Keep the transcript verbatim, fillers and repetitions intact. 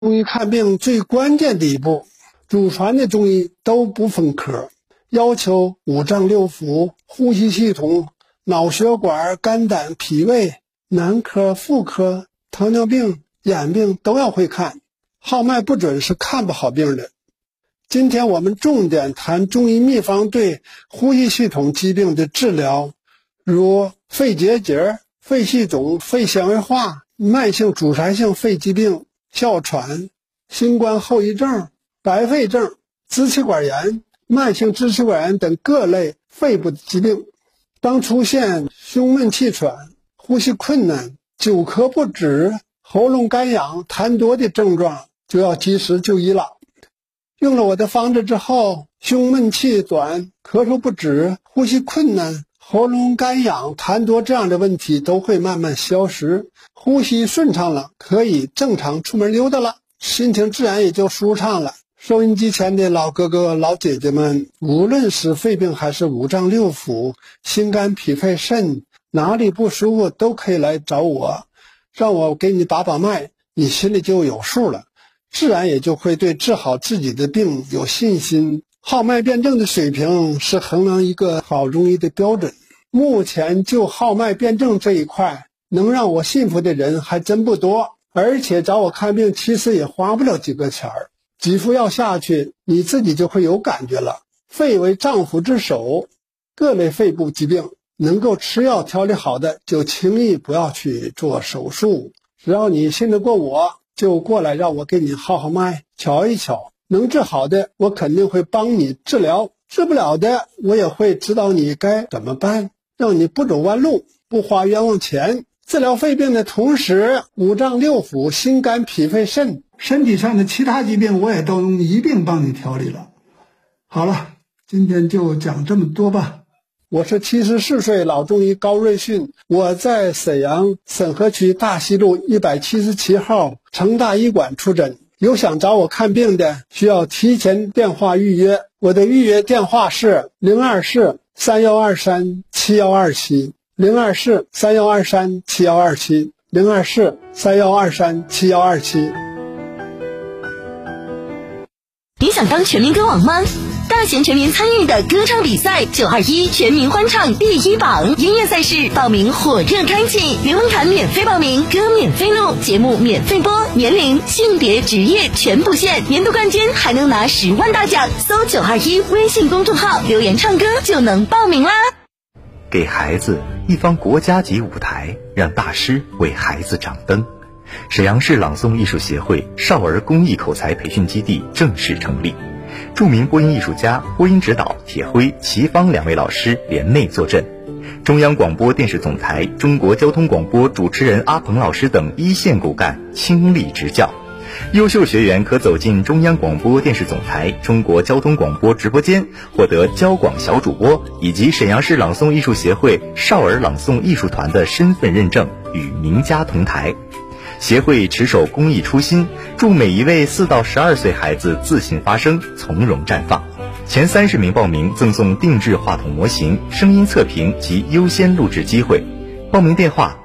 中医看病最关键的一步，祖传的中医都不分科，要求五脏六腑、呼吸系统、脑血管、肝胆、脾胃、男科、妇科、糖尿病、眼病都要会看，号脉不准是看不好病的。今天我们重点谈中医秘方对呼吸系统疾病的治疗，如肺结节、肺气肿、肺纤维化、慢性阻塞性肺疾病、哮喘、新冠后遗症、白肺症、支气管炎、慢性支气管炎等各类肺部疾病。当出现胸闷气喘、呼吸困难、久咳不止、喉咙干痒、痰多的症状，就要及时就医了。用了我的方子之后，胸闷气短、咳嗽不止、呼吸困难、喉咙干痒、痰多这样的问题都会慢慢消失，呼吸顺畅了，可以正常出门溜达了，心情自然也就舒畅了。收音机前的老哥哥老姐姐们，无论是肺病还是五脏六腑、心肝脾肺肾，哪里不舒服都可以来找我，让我给你把把脉，你心里就有数了，自然也就会对治好自己的病有信心。号脉辩证的水平是衡量一个好中医的标准。目前就号脉辩证这一块，能让我信服的人还真不多，而且找我看病其实也花不了几个钱儿，几副药下去，你自己就会有感觉了。肺为脏腑之首，各类肺部疾病能够吃药调理好的，就轻易不要去做手术。只要你信得过我，就过来让我给你号号脉，瞧一瞧。能治好的，我肯定会帮你治疗；治不了的，我也会指导你该怎么办，让你不走弯路，不花冤枉钱。治疗肺病的同时，五脏六腑、心肝脾肺肾，身体上的其他疾病，我也都能一并帮你调理了。好了，今天就讲这么多吧。我是七十四岁老中医高瑞训，我在沈阳沈河区大西路一百七十七号成大医馆出诊。有想找我看病的，需要提前电话预约。我的预约电话是零二四三幺二三七幺二七，零二四三幺二三七幺二七，零二四三幺二三七幺二七。 你想当全民歌王吗？大型全民参与的歌唱比赛九二一全民欢唱第一榜音乐赛事报名火热开启，连门槛免费报名，歌免费录，节目免费播，年龄、性别、职业全不限，年度冠军还能拿十万大奖。搜九二一微信公众号留言唱歌就能报名啦。 给孩子一方国家级舞台，让大师为孩子掌灯。沈阳市朗诵艺术协会少儿公益口才培训基地正式成立，著名播音艺术家、播音指导铁辉、齐芳两位老师联袂坐镇，中央广播电视总台中国交通广播主持人阿鹏老师等一线骨干倾力执教，优秀学员可走进中央广播电视总台中国交通广播直播间，获得交广小主播以及沈阳市朗诵艺术协会少儿朗诵艺术团的身份认证，与名家同台。协会持守公益初心，祝每一位四到十二岁孩子自信发声，从容绽放。前三十名报名赠送定制话筒模型、声音测评及优先录制机会。报名电话